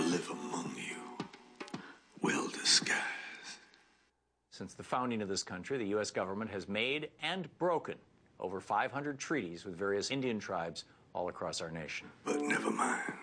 live among you, well disguised. Since the founding of this country, the U.S. government has made and broken over 500 treaties with various Indian tribes all across our nation. But never mind.